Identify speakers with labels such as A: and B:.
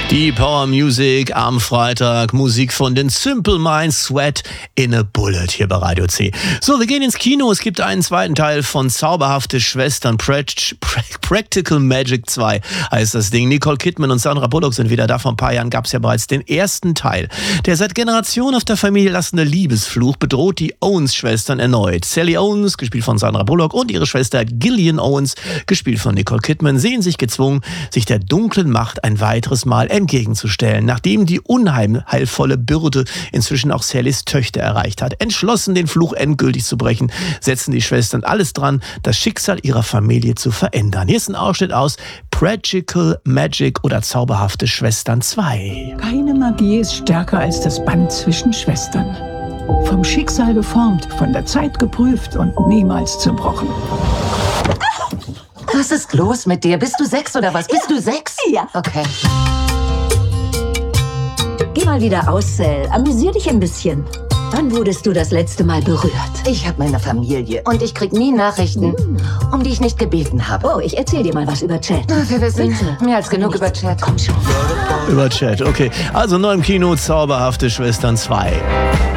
A: Die Power Music am Freitag, Musik von den Simple Minds, Sweat in a Bullet hier bei Radio C. So, wir gehen ins Kino. Es gibt einen zweiten Teil von Zauberhafte Schwestern, Practical Magic 2 heißt das Ding. Nicole Kidman und Sandra Bullock sind wieder da. Vor ein paar Jahren gab es ja bereits den ersten Teil. Der seit Generationen auf der Familie lastende Liebesfluch bedroht die Owens-Schwestern erneut. Sally Owens, gespielt von Sandra Bullock, und ihre Schwester Gillian Owens, gespielt von Nicole Kidman, sehen sich gezwungen, sich der dunklen Macht ein weiteres Mal entgegenzustellen, nachdem die unheilvolle Bürde inzwischen auch Sallys Töchter erreicht hat. Entschlossen, den Fluch endgültig zu brechen, setzen die Schwestern alles dran, das Schicksal ihrer Familie zu verändern. Hier ist ein Ausschnitt aus Practical Magic oder Zauberhafte Schwestern 2.
B: Keine Magie ist stärker als das Band zwischen Schwestern. Vom Schicksal geformt, von der Zeit geprüft und niemals zerbrochen.
C: Was ist los mit dir? Bist du 6 oder was? Bist du 6?
D: Ja.
C: Okay.
D: Geh mal wieder aus, Sal. Amüsier dich ein bisschen. Wann wurdest du das letzte Mal berührt?
C: Ich habe meine Familie und ich krieg nie Nachrichten, um die ich nicht gebeten habe.
D: Oh, ich erzähl dir mal was über Chat.
C: Wir wissen mehr als genug über Chat.
D: Komm schon.
A: Über Chat, okay. Also neu im Kino, Zauberhafte Schwestern 2.